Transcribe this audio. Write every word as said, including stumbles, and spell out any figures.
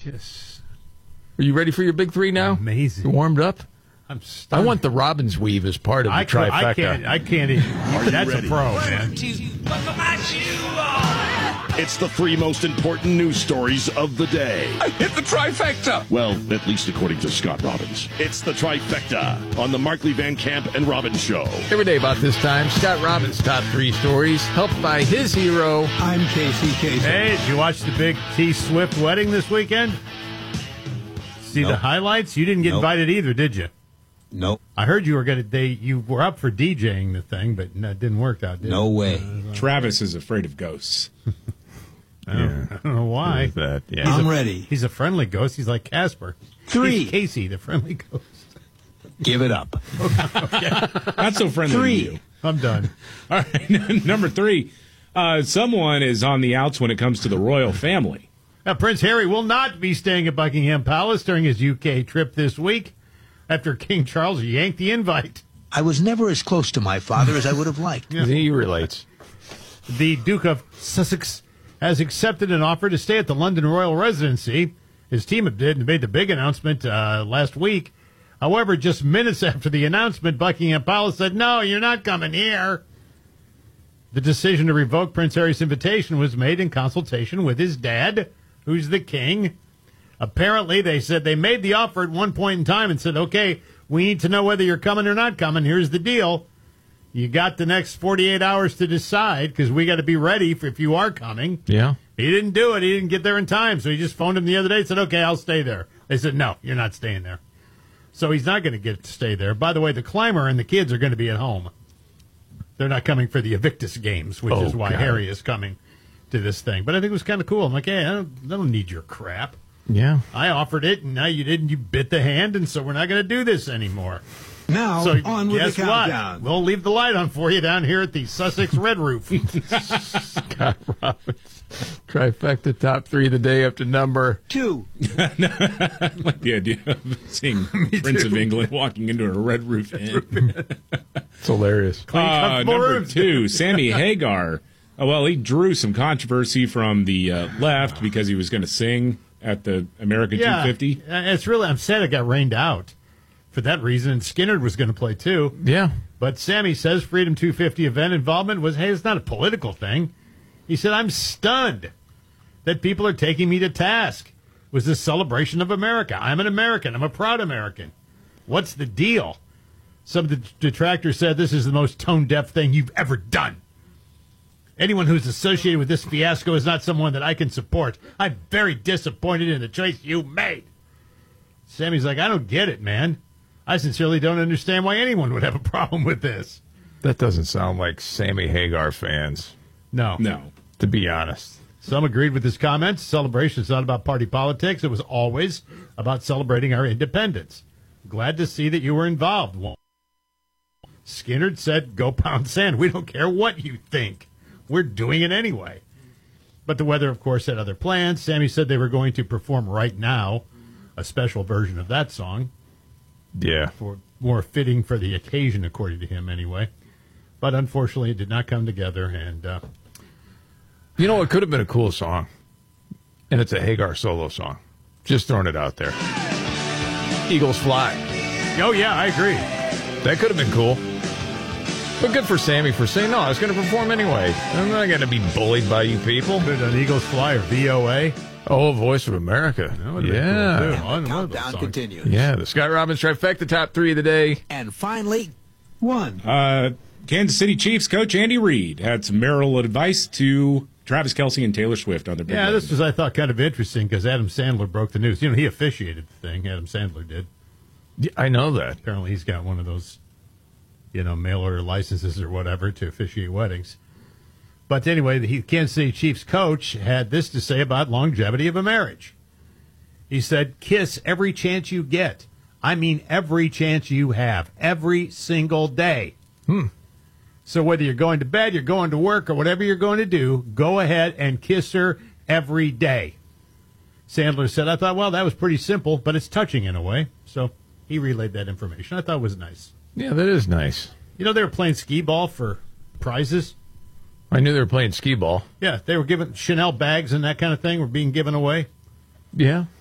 Kiss. Are you ready for your big three now? Amazing. You warmed up? I'm stunned. I want the Robin's weave as part of the I trifecta. I can't. I can't even. That's ready? a pro, man. It's the three most important news stories of the day. I hit the trifecta. Well, at least according to Scott Robbins. It's the trifecta on the Markley Van Camp and Robbins Show. Every day about this time, Scott Robbins' top three stories, helped by his hero. I'm Casey Kasem. Hey, did you watch the big T Swift wedding this weekend? See Nope. the highlights? You didn't get Nope. invited either, did you? Nope. I heard you were gonna. They you were up for DJing the thing, but no, it didn't work out. Did No it? way. Travis is afraid of ghosts. I don't, I don't know why. That, yeah. I'm ready. He's a friendly ghost. He's like Casper. Three. He's Casey, the friendly ghost. Give it up. Not so friendly Three. to you. I'm done. All right, number three. Uh, someone is on the outs when it comes to the royal family. Now, Prince Harry will not be staying at Buckingham Palace during his U K trip this week after King Charles yanked the invite. I was never as close to my father as I would have liked. He relates. The Duke of Sussex has accepted an offer to stay at the London Royal Residency. His team did and made the big announcement uh, last week. However, just minutes after the announcement, Buckingham Palace said, no, you're not coming here. The decision to revoke Prince Harry's invitation was made in consultation with his dad, who's the king. Apparently, they said they made the offer at one point in time and said, okay, we need to know whether you're coming or not coming. Here's the deal. You got the next forty-eight hours to decide because we got to be ready for if you are coming. Yeah. He didn't do it. He didn't get there in time. So he just phoned him the other day and said, okay, I'll stay there. They said, no, you're not staying there. So he's not going to get to stay there. By the way, the climber and the kids are going to be at home. They're not coming for the Invictus Games, which Oh, is why God. Harry is coming to this thing. But I think it was kind of cool. I'm like, hey, I don't, I don't need your crap. Yeah. I offered it, and now you didn't. You bit the hand, and so we're not going to do this anymore. Now, So on with guess the what? countdown. We'll leave the light on for you down here at the Sussex Red Roof. Scott Robbins. Trifecta top three of the day up to number. Two. I like the idea of seeing Prince of England walking into a red roof inn. It's hilarious. Uh, comfortable number rooms. two, Sammy Hagar. Oh, well, he drew some controversy from the uh, left because he was going to sing at the American Yeah, two fifty. uh, it's really. I'm sad it got rained out for that reason. And Skinner was going to play too. Yeah. But Sammy says Freedom two fifty event involvement was, hey, it's not a political thing. He said, I'm stunned that people are taking me to task. It was this celebration of America. I'm an American. I'm a proud American. What's the deal? Some of the detractors said this is the most tone-deaf thing you've ever done. Anyone who's associated with this fiasco is not someone that I can support. I'm very disappointed in the choice you made. Sammy's like, I don't get it, man. I sincerely don't understand why anyone would have a problem with this. That doesn't sound like Sammy Hagar fans, No. No. to be honest. Some agreed with his comments. Celebration is not about party politics. It was always about celebrating our independence. Glad to see that you were involved. Skinner said, go pound sand. We don't care what you think. We're doing it anyway. But the weather, of course, had other plans. Sammy said they were going to perform Right Now, a special version of that song, Yeah. for more fitting for the occasion, according to him anyway. But unfortunately, it did not come together, and uh, You know, it could have been a cool song. And it's a Hagar solo song. Just throwing it out there. Eagles Fly. oh, yeah, I agree. That could have been cool. But good for Sammy for saying, no, I was going to perform anyway. I'm not going to be bullied by you people. Could have done Eagles Fly or V O A. Oh, Voice of America. That would've been Yeah. cool, too. One of those Countdown songs. continues. Yeah, the Scott Robbins trifecta top three of the day. And finally, one. Uh, Kansas City Chiefs coach Andy Reid had some marital advice to Travis Kelce and Taylor Swift on their big Yeah, wedding. this was, I thought, kind of interesting because Adam Sandler broke the news. You know, he officiated the thing. Adam Sandler did. Yeah, I know that. Apparently, he's got one of those, you know, mail order licenses or whatever to officiate weddings. But anyway, the Kansas City Chiefs coach had this to say about longevity of a marriage. He said, kiss every chance you get. I mean, every chance you have, every single day. Hmm. So whether you're going to bed, you're going to work, or whatever you're going to do, go ahead and kiss her every day. Sandler said, I thought, well, that was pretty simple, but it's touching in a way. So he relayed that information. I thought it was nice. Yeah, that is nice. You know, they were playing skee ball for prizes. I knew they were playing skee ball. Yeah, they were giving Chanel bags and that kind of thing were being given away. Yeah.